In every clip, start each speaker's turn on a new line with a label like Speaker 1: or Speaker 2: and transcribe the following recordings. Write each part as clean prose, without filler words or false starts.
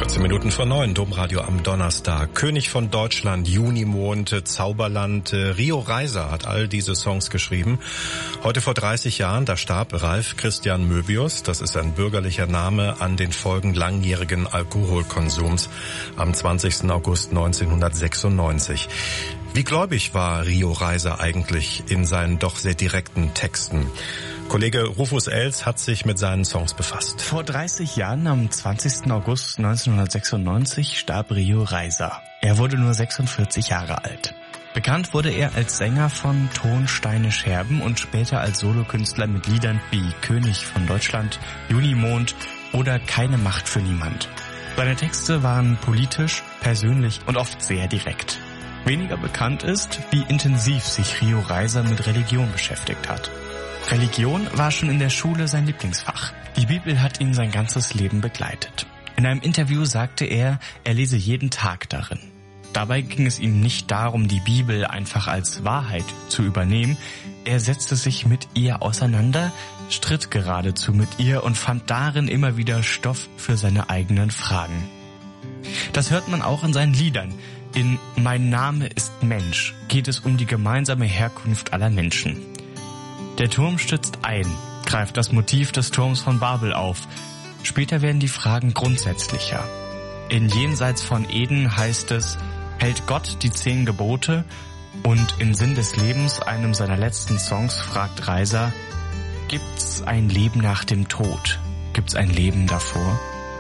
Speaker 1: Minuten vor 9, Domradio am Donnerstag. König von Deutschland, Junimond, Zauberland, Rio Reiser hat all diese Songs geschrieben. Heute vor 30 Jahren, da starb Ralf Christian Möbius, das ist ein bürgerlicher Name, an den Folgen langjährigen Alkoholkonsums am 20. August 1996. Wie gläubig war Rio Reiser eigentlich in seinen doch sehr direkten Texten? Kollege Rufus Els hat sich mit seinen Songs befasst.
Speaker 2: Vor 30 Jahren, am 20. August 1996, starb Rio Reiser. Er wurde nur 46 Jahre alt. Bekannt wurde er als Sänger von Ton, Steine, Scherben und später als Solokünstler mit Liedern wie König von Deutschland, Junimond oder Keine Macht für niemand. Seine Texte waren politisch, persönlich und oft sehr direkt. Weniger bekannt ist, wie intensiv sich Rio Reiser mit Religion beschäftigt hat. Religion war schon in der Schule sein Lieblingsfach. Die Bibel hat ihn sein ganzes Leben begleitet. In einem Interview sagte er lese jeden Tag darin. Dabei ging es ihm nicht darum, die Bibel einfach als Wahrheit zu übernehmen. Er setzte sich mit ihr auseinander, stritt geradezu mit ihr und fand darin immer wieder Stoff für seine eigenen Fragen. Das hört man auch in seinen Liedern. In Mein Name ist Mensch geht es um die gemeinsame Herkunft aller Menschen. Der Turm stürzt ein, greift das Motiv des Turms von Babel auf. Später werden die Fragen grundsätzlicher. In Jenseits von Eden heißt es, hält Gott die 10 Gebote? Und in Sinn des Lebens, einem seiner letzten Songs, fragt Reiser, gibt's ein Leben nach dem Tod? Gibt's ein Leben davor?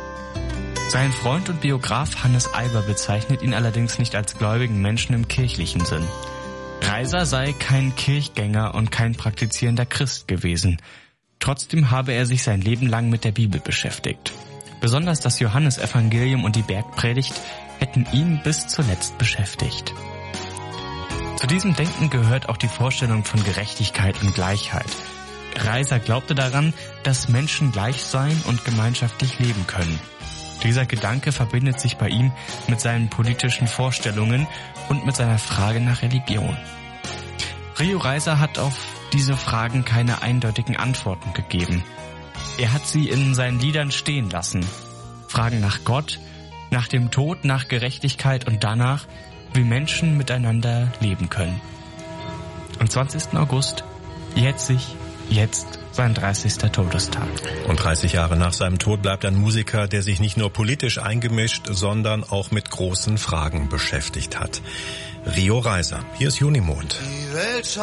Speaker 2: Sein Freund und Biograf Hannes Eiber bezeichnet ihn allerdings nicht als gläubigen Menschen im kirchlichen Sinn. Reiser sei kein Kirchgänger und kein praktizierender Christ gewesen. Trotzdem habe er sich sein Leben lang mit der Bibel beschäftigt. Besonders das Johannesevangelium und die Bergpredigt hätten ihn bis zuletzt beschäftigt. Zu diesem Denken gehört auch die Vorstellung von Gerechtigkeit und Gleichheit. Reiser glaubte daran, dass Menschen gleich sein und gemeinschaftlich leben können. Dieser Gedanke verbindet sich bei ihm mit seinen politischen Vorstellungen und mit seiner Frage nach Religion. Rio Reiser hat auf diese Fragen keine eindeutigen Antworten gegeben. Er hat sie in seinen Liedern stehen lassen. Fragen nach Gott, nach dem Tod, nach Gerechtigkeit und danach, wie Menschen miteinander leben können. Am 20. August jährt sich jetzt sein 30. Todestag.
Speaker 1: Und 30 Jahre nach seinem Tod bleibt ein Musiker, der sich nicht nur politisch eingemischt, sondern auch mit großen Fragen beschäftigt hat. Rio Reiser. Hier ist Junimond.